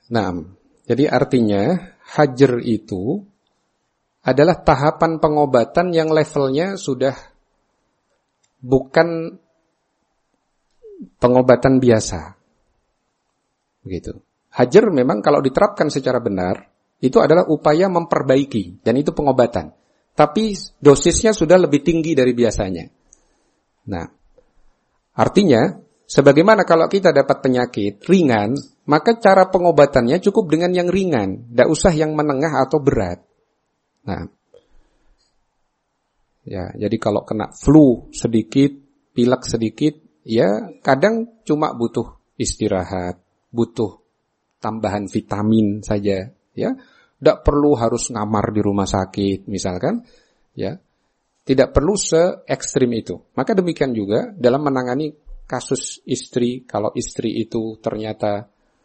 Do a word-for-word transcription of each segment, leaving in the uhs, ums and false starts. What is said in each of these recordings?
Nah, jadi artinya hajar itu adalah tahapan pengobatan yang levelnya sudah bukan pengobatan biasa. Begitu. Hajar memang kalau diterapkan secara benar, itu adalah upaya memperbaiki, dan itu pengobatan. Tapi dosisnya sudah lebih tinggi dari biasanya. Nah, artinya, sebagaimana kalau kita dapat penyakit ringan, maka cara pengobatannya cukup dengan yang ringan, tidak usah yang menengah atau berat. Nah, ya, jadi kalau kena flu sedikit, pilek sedikit, ya kadang cuma butuh istirahat, butuh tambahan vitamin saja, ya. Tidak perlu harus ngamar di rumah sakit, misalkan, ya. Tidak perlu se-ekstrim itu. Maka demikian juga dalam menangani kasus istri, kalau istri itu ternyata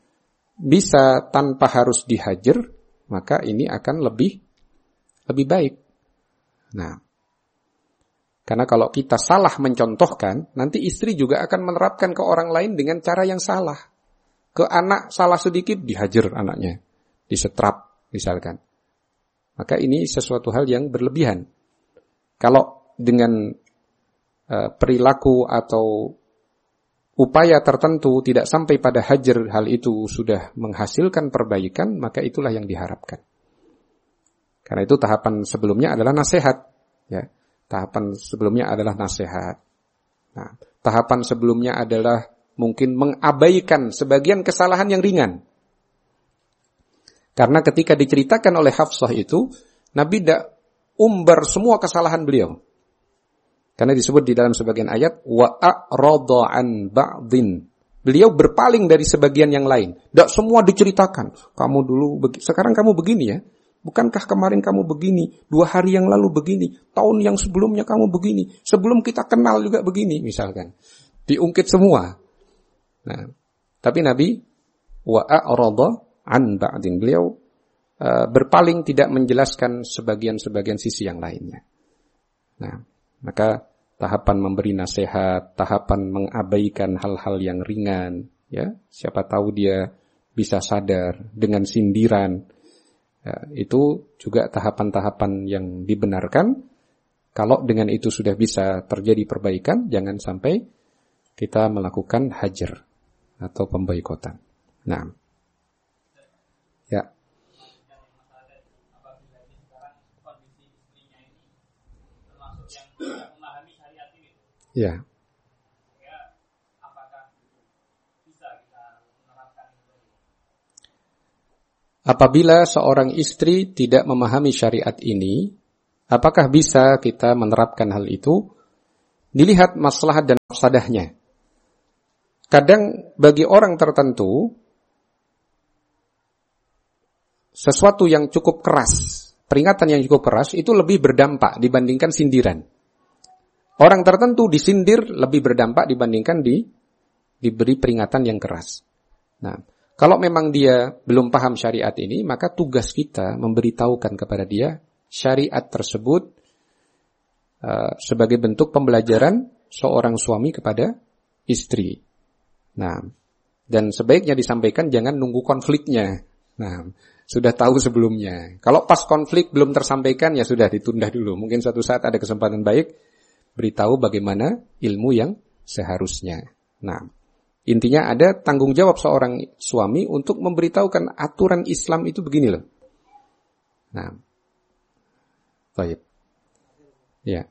bisa tanpa harus dihajar, maka ini akan lebih lebih baik. Nah, karena kalau kita salah mencontohkan, nanti istri juga akan menerapkan ke orang lain dengan cara yang salah. Ke anak salah sedikit, dihajar anaknya, disetrap misalkan. Maka ini sesuatu hal yang berlebihan. Kalau dengan uh, perilaku atau upaya tertentu tidak sampai pada hajar, hal itu sudah menghasilkan perbaikan, maka itulah yang diharapkan. Karena itu tahapan sebelumnya adalah nasihat, ya. Tahapan sebelumnya adalah nasihat. Nah, tahapan sebelumnya adalah mungkin mengabaikan sebagian kesalahan yang ringan. Karena ketika diceritakan oleh Hafsah itu, Nabi tidak umbar semua kesalahan beliau. Karena disebut di dalam sebagian ayat, wa a'rada an ba'din. Beliau berpaling dari sebagian yang lain. Tidak semua diceritakan. Kamu dulu, begi- sekarang kamu begini ya. Bukankah kemarin kamu begini, dua hari yang lalu begini, tahun yang sebelumnya kamu begini, sebelum kita kenal juga begini, misalkan. Diungkit semua. Nah, tapi Nabi wa a'rada an ba'din. Beliau uh, berpaling, tidak menjelaskan sebagian-sebagian sisi yang lainnya. Nah, maka tahapan memberi nasihat, tahapan mengabaikan hal-hal yang ringan, ya, siapa tahu dia bisa sadar dengan sindiran. Ya, itu juga tahapan-tahapan yang dibenarkan. Kalau dengan itu sudah bisa terjadi perbaikan, jangan sampai kita melakukan hajar atau pemboikotan. Nah, ya. Ya. Apabila seorang istri tidak memahami syariat ini, apakah bisa kita menerapkan hal itu? Dilihat maslahat dan mafsadahnya. Kadang bagi orang tertentu, sesuatu yang cukup keras, peringatan yang cukup keras, itu lebih berdampak dibandingkan sindiran. Orang tertentu disindir lebih berdampak dibandingkan di, diberi peringatan yang keras. Nah, kalau memang dia belum paham syariat ini, maka tugas kita memberitahukan kepada dia syariat tersebut uh, sebagai bentuk pembelajaran seorang suami kepada istri. Nah, dan sebaiknya disampaikan jangan nunggu konfliknya. Nah, sudah tahu sebelumnya. Kalau pas konflik belum tersampaikan, ya sudah ditunda dulu. Mungkin suatu saat ada kesempatan baik, beritahu bagaimana ilmu yang seharusnya. Nah, intinya ada tanggung jawab seorang suami untuk memberitahukan aturan Islam itu begini loh. Nah, baik. Ya.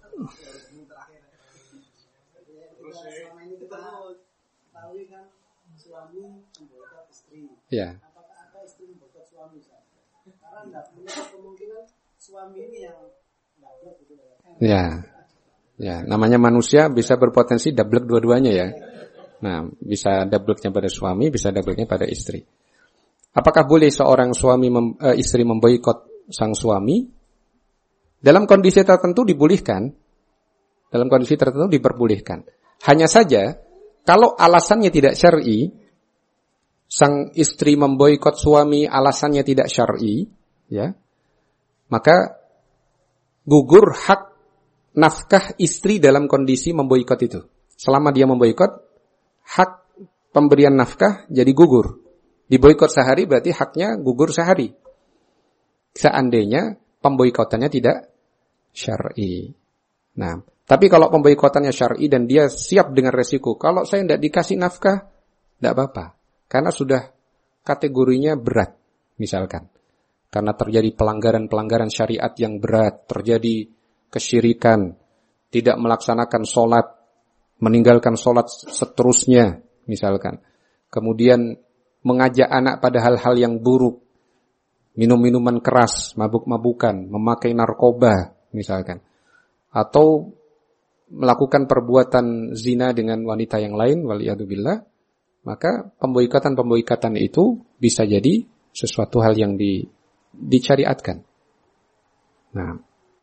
Ya. Apakah istri memboikot suami? Karena tidak menutup kemungkinan suami ini yang double gitu ya. Ya, namanya manusia bisa berpotensi double dua-duanya ya. Nah, bisa double-nya pada suami, bisa double-nya pada istri. Apakah boleh seorang suami mem, uh, istri memboikot sang suami? Dalam kondisi tertentu dibolehkan. Dalam kondisi tertentu diperbolehkan. Hanya saja kalau alasannya tidak syar'i, sang istri memboikot suami alasannya tidak syar'i, ya, maka gugur hak nafkah istri dalam kondisi memboikot itu. Selama dia memboikot, hak pemberian nafkah jadi gugur. Diboikot sehari berarti haknya gugur sehari. Seandainya pemboikotannya tidak syar'i. Nah, tapi kalau pemboikotannya syar'i dan dia siap dengan resiko, kalau saya tidak dikasih nafkah, tidak apa-apa. Karena sudah kategorinya berat, misalkan. Karena terjadi pelanggaran-pelanggaran syariat yang berat, terjadi kesyirikan, tidak melaksanakan sholat, meninggalkan sholat seterusnya, misalkan. Kemudian mengajak anak pada hal-hal yang buruk, minum-minuman keras, mabuk-mabukan, memakai narkoba, misalkan. Atau melakukan perbuatan zina dengan wanita yang lain, waliyadzubillah, maka pemboikatan-pemboikatan itu bisa jadi sesuatu hal yang di, disyariatkan. Nah,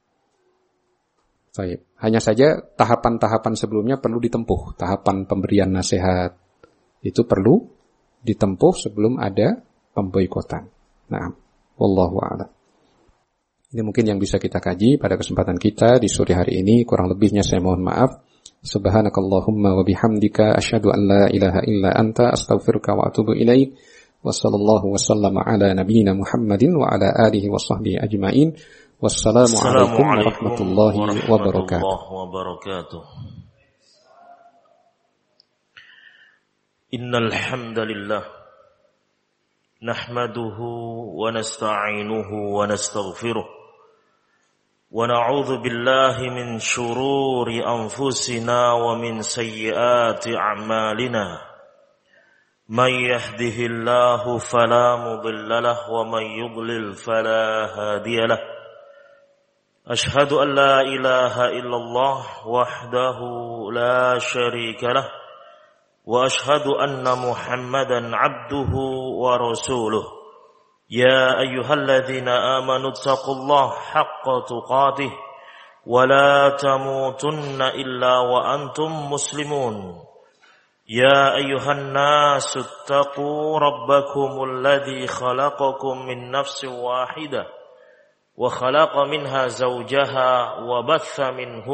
baik. Hanya saja tahapan-tahapan sebelumnya perlu ditempuh. Tahapan pemberian nasihat itu perlu ditempuh sebelum ada pemboikotan. Nah, wallahu a'lam. Ini mungkin yang bisa kita kaji pada kesempatan kita di sore hari ini. Kurang lebihnya saya mohon maaf. Subhanakallahumma wa bihamdika asyhadu an la ilaha illa anta astaghfiruka wa atubu ilaik. Wa sallallahu wa sallama ala nabiyyina Muhammadin wa ala alihi wa sahbihi ajma'in. Wassalamualaikum warahmatullahi wabarakatuh. Innal hamdalillah nahmaduhu wa nasta'inuhu wa nastaghfiruh. ونعوذ بالله من شرور أنفسنا ومن سيئات أعمالنا من يهده الله فلا مضل له ومن يضلل فلا هادي له أشهد أن لا إله إلا الله وحده لا شريك له وأشهد أن محمدا عبده ورسوله يا أيها الذين آمنوا اتقوا الله حق تقاته ولا تموتن إلا وأنتم مسلمون يا أيها الناس اتقوا ربكم الذي خلقكم من نفس واحدة وخلق منها زوجها وبث منه